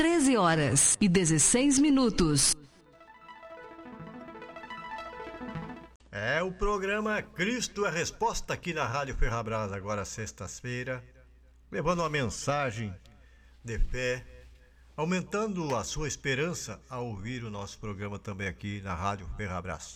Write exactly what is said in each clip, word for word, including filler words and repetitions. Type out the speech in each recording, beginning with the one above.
treze horas e dezesseis minutos. É o programa Cristo é Resposta aqui na Rádio Ferrabras, agora sexta-feira, levando uma mensagem de fé, aumentando a sua esperança ao ouvir o nosso programa também aqui na Rádio Ferrabras.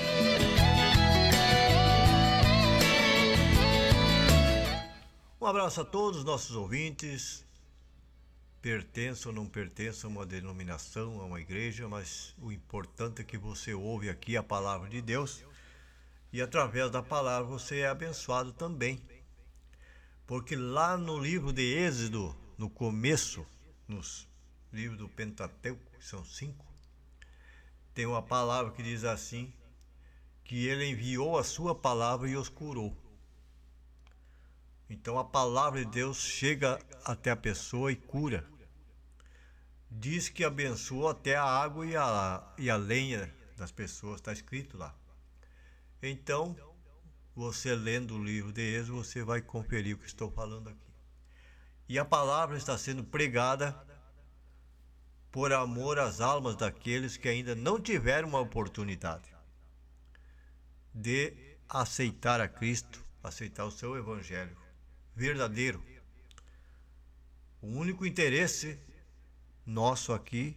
Um abraço a todos os nossos ouvintes, pertençam ou não pertençam a uma denominação, a uma igreja, mas o importante é que você ouve aqui a palavra de Deus e através da palavra você é abençoado também. Porque lá no livro de Êxodo, no começo, nos livros do Pentateuco, que são cinco, tem uma palavra que diz assim, que ele enviou a sua palavra e os curou. Então a palavra de Deus chega até a pessoa e cura. Diz que abençoou até a água e a, e a lenha das pessoas, está escrito lá. Então, você lendo o livro de Êxodo, você vai conferir o que estou falando aqui. E a palavra está sendo pregada por amor às almas daqueles que ainda não tiveram uma oportunidade de aceitar a Cristo, aceitar o seu evangelho verdadeiro. O único interesse nosso aqui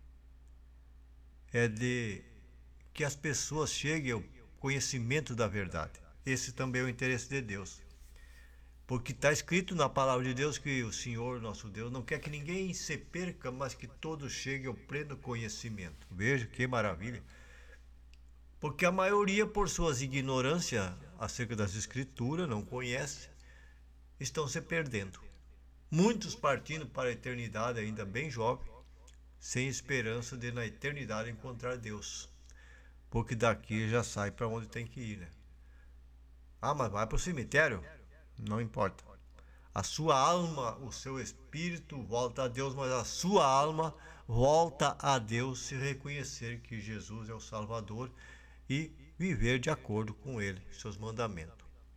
é de que as pessoas cheguem ao conhecimento da verdade. Esse também é o interesse de Deus. Porque está escrito na palavra de Deus que o Senhor, nosso Deus, não quer que ninguém se perca, mas que todos cheguem ao pleno conhecimento. Veja que maravilha. Porque a maioria, por suas ignorâncias acerca das Escrituras, não conhece, estão se perdendo. Muitos partindo para a eternidade ainda bem jovem, sem esperança de na eternidade encontrar Deus. Porque daqui já sai para onde tem que ir, né? Ah, mas vai para o cemitério? Não importa. A sua alma, o seu espírito volta a Deus, mas a sua alma volta a Deus se reconhecer que Jesus é o Salvador e viver de acordo com Ele, seus mandamentos.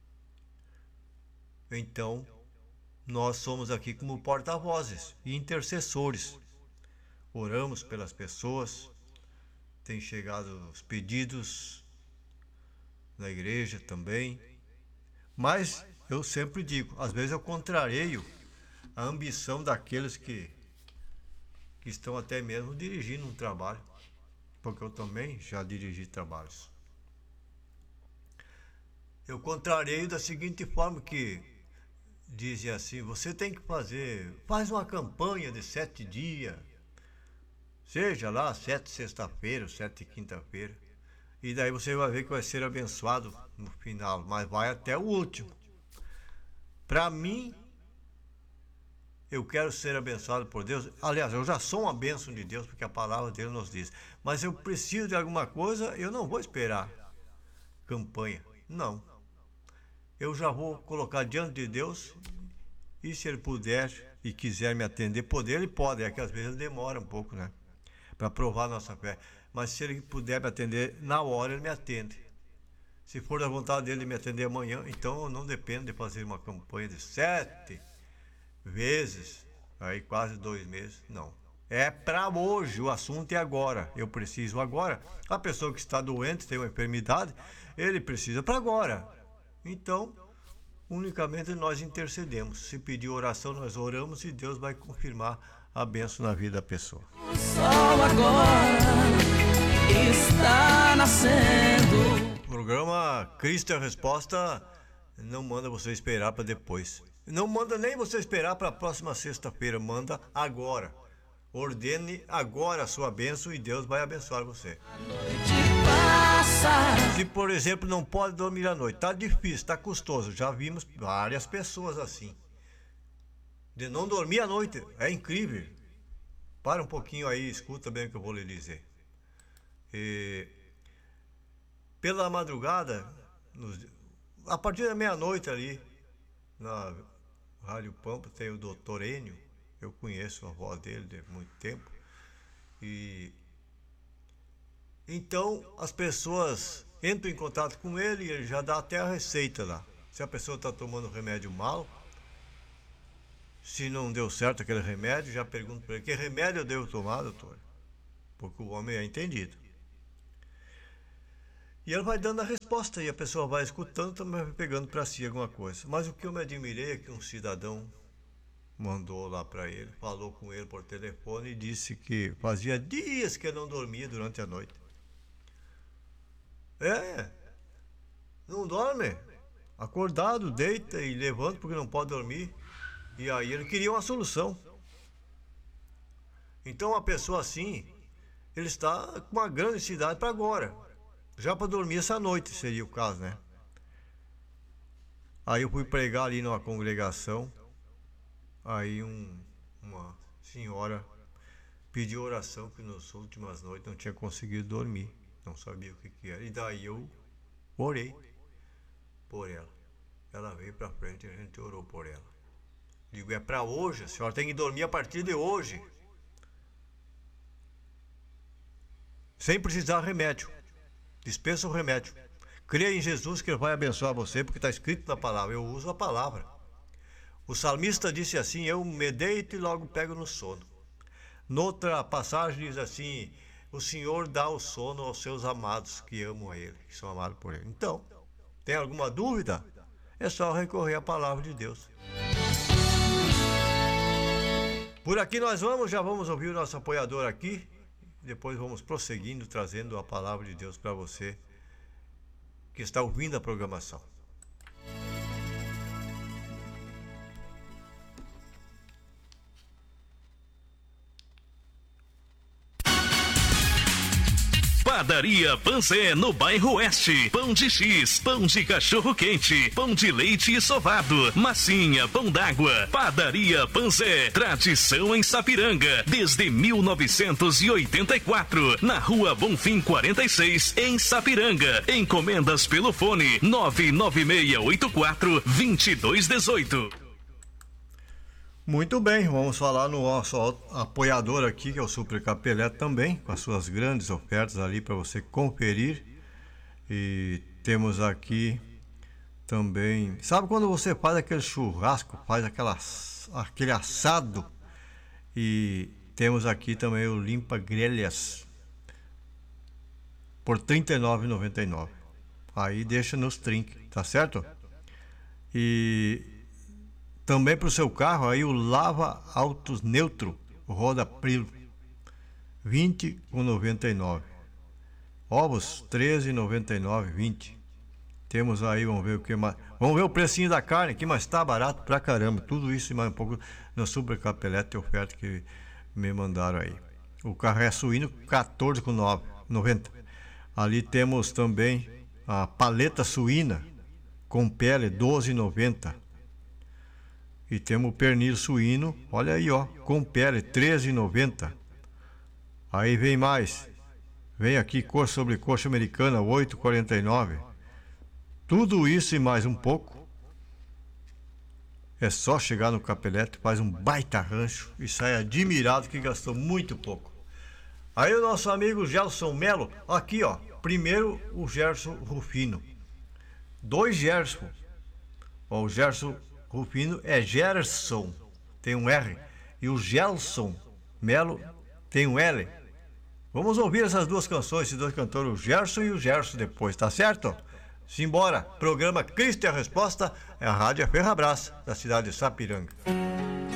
Então, nós somos aqui como porta-vozes e intercessores. Oramos pelas pessoas, tem chegado os pedidos na igreja também. Mas eu sempre digo, às vezes eu contrario a ambição daqueles que, que estão até mesmo dirigindo um trabalho, porque eu também já dirigi trabalhos. Eu contrariei da seguinte forma que dizem assim, você tem que fazer, faz uma campanha de sete dias, seja lá sete sexta-feira, sete quinta-feira, e daí você vai ver que vai ser abençoado no final, mas vai até o último. Para mim, eu quero ser abençoado por Deus. Aliás, eu já sou uma bênção de Deus, porque a palavra dele nos diz. Mas eu preciso de alguma coisa, eu não vou esperar campanha. Não. Eu já vou colocar diante de Deus, e se ele puder e quiser me atender, poder, ele pode. É que às vezes ele demora um pouco, né? Para provar a nossa fé. Mas se ele puder me atender, na hora ele me atende. Se for da vontade dele me atender amanhã, então eu não dependo de fazer uma campanha de sete vezes, aí quase dois meses, não. É para hoje, o assunto é agora. Eu preciso agora. A pessoa que está doente, tem uma enfermidade, ele precisa para agora. Então, unicamente nós intercedemos. Se pedir oração, nós oramos e Deus vai confirmar a bênção na vida da pessoa. O sol agora está nascendo. O programa Cristo é a Resposta não manda você esperar para depois. Não manda nem você esperar para a próxima sexta-feira. Manda agora. Ordene agora a sua bênção e Deus vai abençoar você. Se, por exemplo, não pode dormir à noite, tá difícil, tá custoso. Já vimos várias pessoas assim. De não dormir à noite. É incrível. Para um pouquinho aí, escuta bem o que eu vou lhe dizer. E, pela madrugada, nos, a partir da meia-noite ali, na Rádio Pampa, tem o doutor Enio. Eu conheço a voz dele de muito tempo. E então as pessoas entram em contato com ele e ele já dá até a receita lá. Se a pessoa está tomando remédio mal, se não deu certo aquele remédio, já pergunto para ele, que remédio eu devo tomar, doutor? Porque o homem é entendido. E ele vai dando a resposta e a pessoa vai escutando, também vai pegando para si alguma coisa. Mas o que eu me admirei é que um cidadão mandou lá para ele, falou com ele por telefone e disse que fazia dias que ele não dormia durante a noite. É, não dorme, acordado, deita e levanta porque não pode dormir. E aí ele queria uma solução. Então uma pessoa assim, ele está com uma grande ansiedade para agora, já para dormir essa noite seria o caso, né? Aí eu fui pregar ali numa congregação. Aí um, uma senhora pediu oração que nas últimas noites não tinha conseguido dormir, não sabia o que, que era. E daí eu orei por ela. Ela veio para frente e a gente orou por ela. Digo, é para hoje, a senhora tem que dormir a partir de hoje. Sem precisar de remédio. Dispensa o remédio. Creia em Jesus que Ele vai abençoar você, porque está escrito na palavra. Eu uso a palavra. O salmista disse assim, eu me deito e logo pego no sono. Noutra passagem diz assim, o Senhor dá o sono aos seus amados que amam a Ele, que são amados por Ele. Então, tem alguma dúvida? É só recorrer à palavra de Deus. Por aqui nós vamos, já vamos ouvir o nosso apoiador aqui. Depois vamos prosseguindo, trazendo a palavra de Deus para você que está ouvindo a programação. Padaria Panzé, no bairro Oeste. Pão de X, pão de cachorro quente, pão de leite e sovado, massinha, pão d'água. Padaria Panzé, tradição em Sapiranga, desde mil novecentos e oitenta e quatro, na Rua Bonfim quarenta e seis, em Sapiranga. Encomendas pelo fone nove nove seis oito quatro, dois dois um oito. Muito bem, vamos falar no nosso apoiador aqui, que é o Super Capelé também, com as suas grandes ofertas ali para você conferir. E temos aqui também, sabe quando você faz aquele churrasco, faz aquela, aquele assado? E temos aqui também o Limpa Grelhas por trinta e nove reais e noventa e nove centavos. Aí deixa nos trinques, tá certo? E também para o seu carro, aí o Lava Autos Neutro, roda Prilo, vinte reais e noventa e nove centavos. Ovos, treze reais e noventa e nove centavos, vinte. Temos aí, vamos ver o que mais. Vamos ver o precinho da carne aqui, mas está barato pra caramba. Tudo isso e mais um pouco no Super Capelete, oferta que me mandaram aí. O carré suíno, quatorze reais e noventa centavos. Ali temos também a paleta suína com pele, doze reais e noventa centavos. E temos o pernil suíno, olha aí, ó, com pele, treze reais e noventa centavos. Aí vem mais. Vem aqui coxa sobre coxa americana, oito reais e quarenta e nove centavos. Tudo isso e mais um pouco. É só chegar no Capelete, faz um baita rancho e sai admirado que gastou muito pouco. Aí o nosso amigo Gelson Melo, aqui ó, primeiro o Gerson Rufino. Dois Gerson. Ó, o Gerson Rufino é Gerson, tem um R. E o Gelson Melo tem um L. Vamos ouvir essas duas canções, esses dois cantores, o Gerson e o Gerson depois, tá certo? Simbora, programa Cristo é a Resposta, é a Rádio Ferrabras, da cidade de Sapiranga.